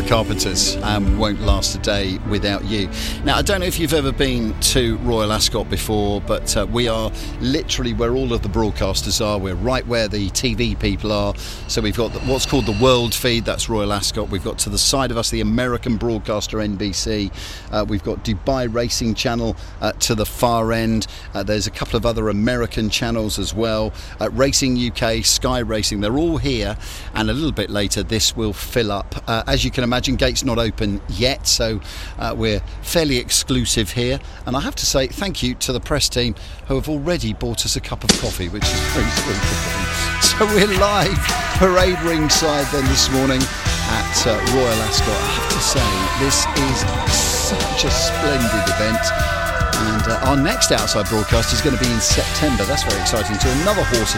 Carpenters, Won't Last a Day Without You. Now, I don't know if you've ever been to Royal Ascot before, but we are literally where all of the broadcasters are. We're right where the TV people are. So we've got what's called the World Feed, that's Royal Ascot. We've got to the side of us the American broadcaster NBC. We've got Dubai Racing Channel to the far end. There's a couple of other American channels as well. Racing UK, Sky Racing, they're all here. And a little bit later, this will fill up. As you can imagine, gate's not open yet, so we're fairly exclusive here. And I have to say thank you to the press team who have already bought us a cup of coffee, which is very sweet of them. So we're live, parade ringside then this morning at Royal Ascot. I have to say, this is such a splendid event. And our next outside broadcast is going to be in September. That's very exciting. To another horse